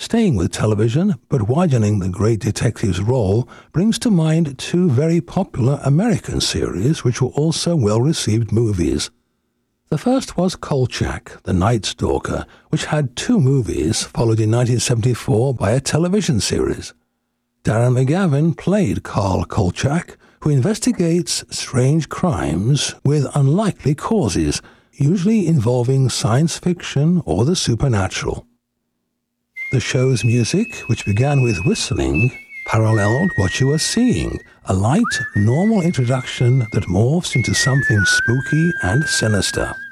Staying with television, but widening the great detective's role, brings to mind two very popular American series which were also well-received movies. The first was Kolchak, the Night Stalker, which had two movies, followed in 1974 by a television series. Darren McGavin played Carl Kolchak, who investigates strange crimes with unlikely causes, usually involving science fiction or the supernatural. The show's music, which began with whistling, paralleled what you were seeing, a light, normal introduction that morphs into something spooky and sinister.